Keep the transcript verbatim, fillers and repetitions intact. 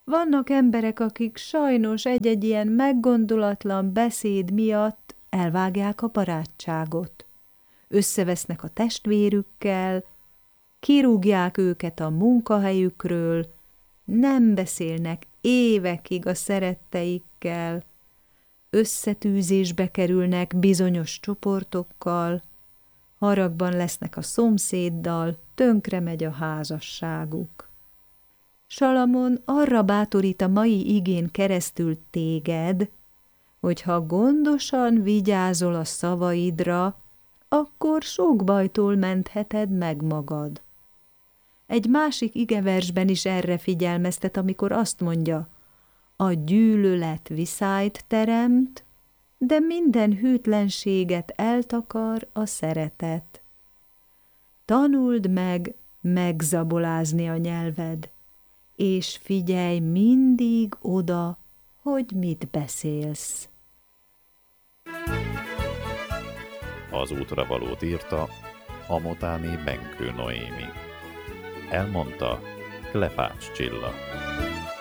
Vannak emberek, akik sajnos egy-egy ilyen meggondolatlan beszéd miatt elvágják a barátságot. Összevesznek a testvérükkel, kirúgják őket a munkahelyükről, nem beszélnek évekig a szeretteikkel, összetűzésbe kerülnek bizonyos csoportokkal, haragban lesznek a szomszéddal, tönkre megy a házasságuk. Salamon arra bátorít a mai igén keresztül téged, hogy ha gondosan vigyázol a szavaidra, akkor sok bajtól mentheted meg magad. Egy másik igeversben is erre figyelmeztet, amikor azt mondja, a gyűlölet viszályt teremt, de minden hűtlenséget eltakar a szeretet. Tanuld meg megzabolázni a nyelved, és figyelj mindig oda, hogy mit beszélsz. Az útra valót írta a motáni Benkő Noémi. Elmondta Klepács Csilla.